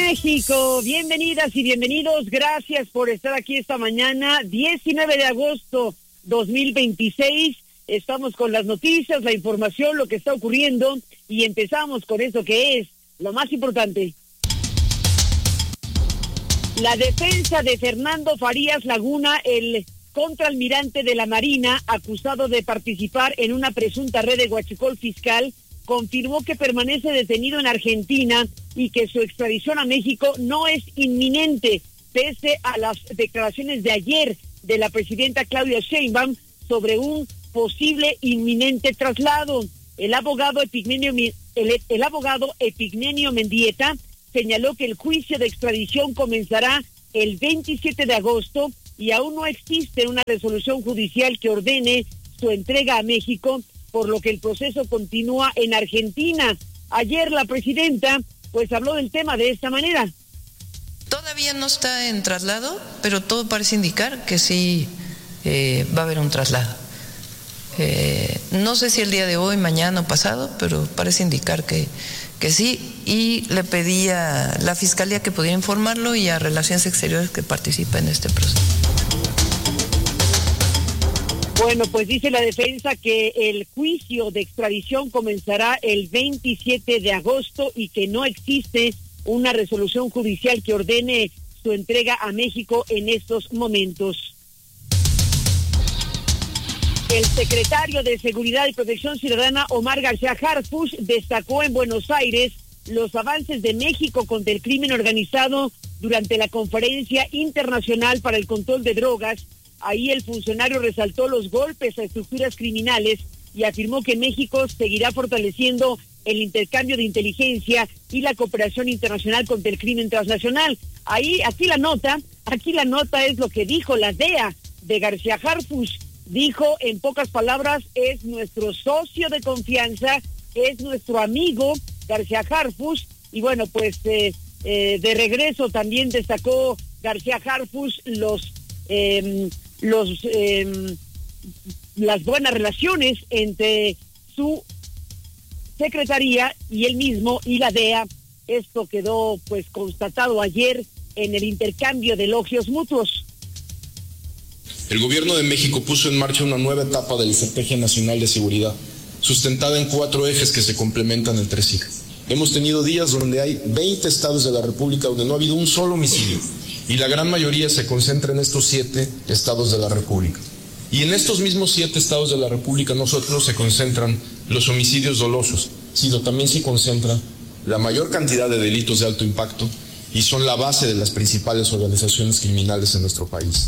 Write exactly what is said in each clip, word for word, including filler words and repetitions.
México, bienvenidas y bienvenidos, gracias por estar aquí esta mañana, diecinueve de agosto dos mil veintiséis, estamos con las noticias, la información, lo que está ocurriendo y empezamos con eso que es lo más importante. La defensa de Fernando Farías Laguna, el contraalmirante de la Marina, acusado de participar en una presunta red de huachicol fiscal, confirmó que permanece detenido en Argentina y que su extradición a México no es inminente, pese a las declaraciones de ayer de la presidenta Claudia Sheinbaum sobre un posible inminente traslado. El abogado Epigmenio, el, el abogado Epigmenio Mendieta señaló que el juicio de extradición comenzará el veintisiete de agosto y aún no existe una resolución judicial que ordene su entrega a México, por lo que el proceso continúa en Argentina. Ayer la presidenta pues habló del tema de esta manera. Todavía no está en traslado, pero todo parece indicar que sí eh, va a haber un traslado. Eh, no sé si el día de hoy, mañana o pasado, pero parece indicar que, que sí, y le pedí a la Fiscalía que pudiera informarlo y a Relaciones Exteriores que participe en este proceso. Bueno, pues dice la defensa que el juicio de extradición comenzará el veintisiete de agosto y que no existe una resolución judicial que ordene su entrega a México en estos momentos. El secretario de Seguridad y Protección Ciudadana, Omar García Harfuch, destacó en Buenos Aires los avances de México contra el crimen organizado durante la Conferencia Internacional para el Control de Drogas. Ahí el funcionario resaltó los golpes a estructuras criminales y afirmó que México seguirá fortaleciendo el intercambio de inteligencia y la cooperación internacional contra el crimen transnacional. Ahí, aquí la nota, aquí la nota es lo que dijo la D E A de García Harfuch. Dijo, en pocas palabras, es nuestro socio de confianza, es nuestro amigo García Harfuch. Y bueno, pues eh, eh, de regreso también destacó García Harfuch los... Eh, los eh, las buenas relaciones entre su secretaría y él mismo y la D E A. Esto quedó pues constatado ayer en el intercambio de elogios mutuos. El gobierno de México puso en marcha una nueva etapa de la Estrategia Nacional de Seguridad, sustentada en cuatro ejes que se complementan entre sí. Hemos tenido días donde hay veinte estados de la República donde no ha habido un solo homicidio, y la gran mayoría se concentra en estos siete estados de la República. Y en estos mismos siete estados de la República no solo se concentran los homicidios dolosos, sino también se concentra la mayor cantidad de delitos de alto impacto y son la base de las principales organizaciones criminales en nuestro país.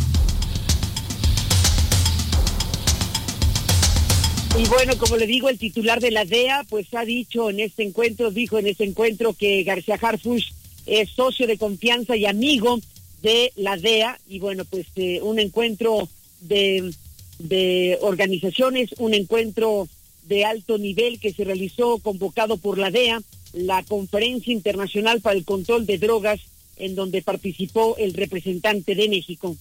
Y bueno, como le digo, el titular de la D E A pues ha dicho en este encuentro, dijo en este encuentro que García Harfuch es socio de confianza y amigo de la D E A, y bueno, pues eh, un encuentro de, de organizaciones, un encuentro de alto nivel que se realizó convocado por la D E A, la Conferencia Internacional para el Control de Drogas, en donde participó el representante de México.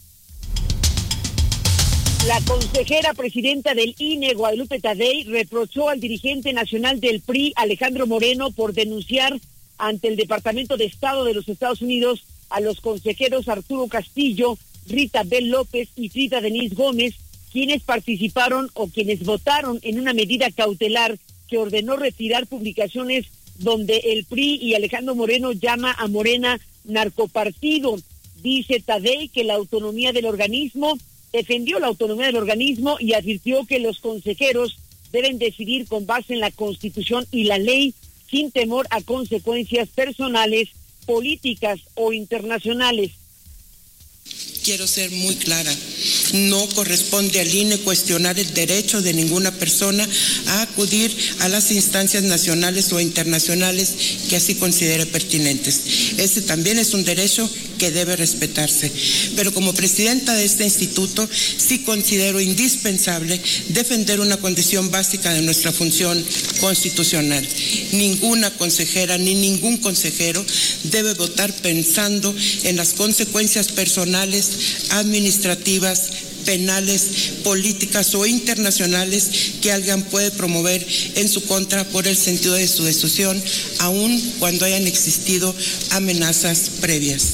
La consejera presidenta del I N E, Guadalupe Tadei, reprochó al dirigente nacional del P R I, Alejandro Moreno, por denunciar ante el Departamento de Estado de los Estados Unidos a los consejeros Arturo Castillo, Rita Bel López y Frida Denise Gómez, quienes participaron o quienes votaron en una medida cautelar que ordenó retirar publicaciones donde el P R I y Alejandro Moreno llama a Morena narcopartido. Dice Tadei que la autonomía del organismo, defendió la autonomía del organismo y advirtió que los consejeros deben decidir con base en la Constitución y la ley, sin temor a consecuencias personales, políticas o internacionales. Quiero ser muy clara, no corresponde al I N E cuestionar el derecho de ninguna persona a acudir a las instancias nacionales o internacionales que así considere pertinentes. Ese también es un derecho que debe respetarse. Pero como presidenta de este instituto, sí considero indispensable defender una condición básica de nuestra función constitucional. Ninguna consejera ni ningún consejero debe votar pensando en las consecuencias personales, administrativas, penales, políticas o internacionales que alguien puede promover en su contra por el sentido de su decisión, aun cuando hayan existido amenazas previas.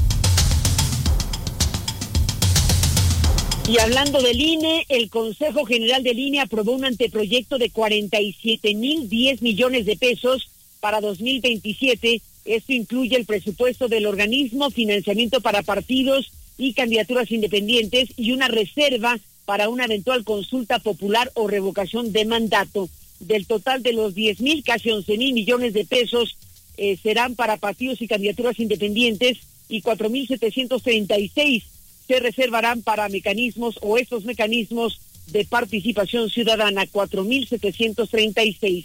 Y hablando del I N E, el Consejo General del I N E aprobó un anteproyecto de cuarenta y siete mil diez millones de pesos para dos mil veintisiete. Esto incluye el presupuesto del organismo, financiamiento para partidos y candidaturas independientes y una reserva para una eventual consulta popular o revocación de mandato. Del total de los diez mil, casi once mil millones de pesos eh, serán para partidos y candidaturas independientes y cuatro mil setecientos treinta y seis se reservarán para mecanismos o estos mecanismos de participación ciudadana, cuatro mil setecientos treinta y seis.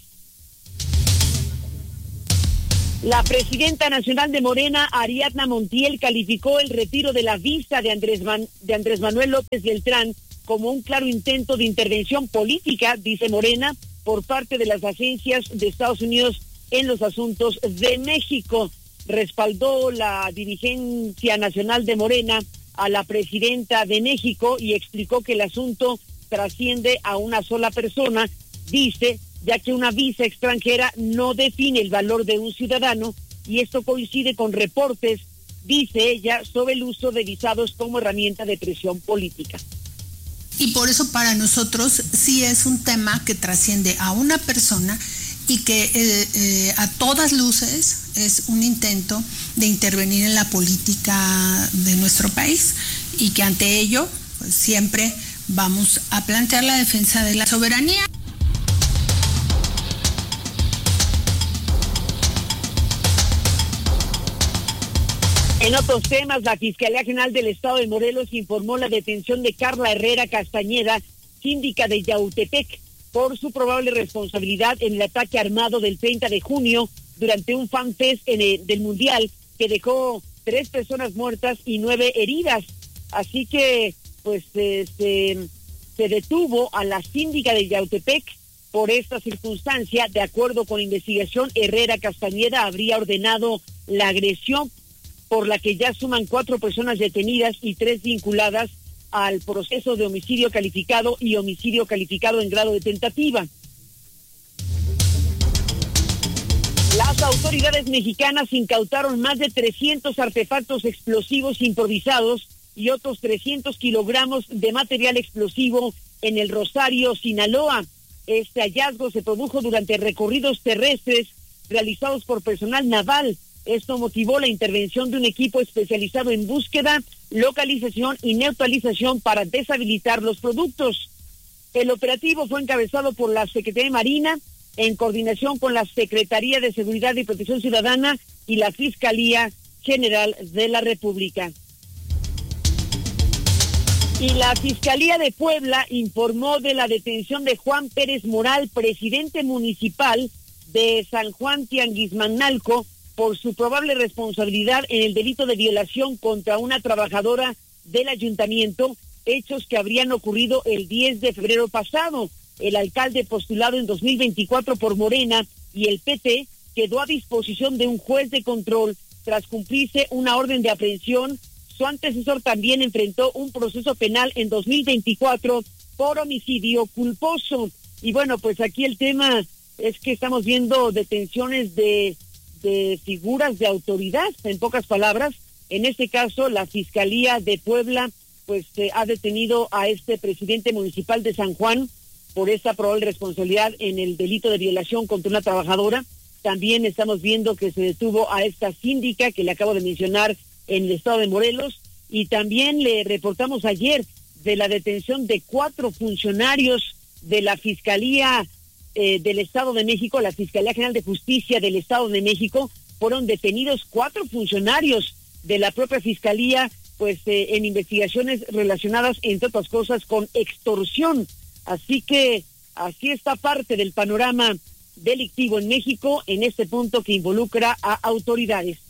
La presidenta nacional de Morena, Ariadna Montiel, calificó el retiro de la visa de Andrés, Man- de Andrés Manuel López Beltrán como un claro intento de intervención política, dice Morena, por parte de las agencias de Estados Unidos en los asuntos de México. Respaldó la dirigencia nacional de Morena a la presidenta de México y explicó que el asunto trasciende a una sola persona, dice, ya que una visa extranjera no define el valor de un ciudadano y esto coincide con reportes, dice ella, sobre el uso de visados como herramienta de presión política. Y por eso para nosotros sí es un tema que trasciende a una persona y que eh, eh, a todas luces es un intento de intervenir en la política de nuestro país y que ante ello pues, siempre vamos a plantear la defensa de la soberanía. En otros temas, la Fiscalía General del Estado de Morelos informó la detención de Carla Herrera Castañeda, síndica de Yautepec, por su probable responsabilidad en el ataque armado del treinta de junio durante un fanfest en el, del Mundial que dejó tres personas muertas y nueve heridas. Así que, pues, eh, se, se detuvo a la síndica de Yautepec por esta circunstancia. De acuerdo con la investigación, Herrera Castañeda habría ordenado la agresión, por la que ya suman cuatro personas detenidas y tres vinculadas al proceso de homicidio calificado y homicidio calificado en grado de tentativa. Las autoridades mexicanas incautaron más de trescientos artefactos explosivos improvisados y otros trescientos kilogramos de material explosivo en el Rosario, Sinaloa. Este hallazgo se produjo durante recorridos terrestres realizados por personal naval. Esto motivó la intervención de un equipo especializado en búsqueda, localización y neutralización para deshabilitar los productos. El operativo fue encabezado por la Secretaría de Marina en coordinación con la Secretaría de Seguridad y Protección Ciudadana y la Fiscalía General de la República. Y la Fiscalía de Puebla informó de la detención de Juan Pérez Moral, presidente municipal de San Juan Tianguismanalco, por su probable responsabilidad en el delito de violación contra una trabajadora del ayuntamiento, hechos que habrían ocurrido el diez de febrero pasado. El alcalde postulado en dos mil veinticuatro por Morena y el P T quedó a disposición de un juez de control tras cumplirse una orden de aprehensión. Su antecesor también enfrentó un proceso penal en dos mil veinticuatro por homicidio culposo. Y bueno, pues aquí el tema es que estamos viendo detenciones de de figuras de autoridad, en pocas palabras. En este caso, la Fiscalía de Puebla, pues, eh, ha detenido a este presidente municipal de San Juan por esta probable responsabilidad en el delito de violación contra una trabajadora. También estamos viendo que se detuvo a esta síndica que le acabo de mencionar en el estado de Morelos, y también le reportamos ayer de la detención de cuatro funcionarios de la Fiscalía Eh, del Estado de México, la Fiscalía General de Justicia del Estado de México. Fueron detenidos cuatro funcionarios de la propia Fiscalía, pues eh, en investigaciones relacionadas, entre otras cosas, con extorsión. Así que así está parte del panorama delictivo en México en este punto que involucra a autoridades.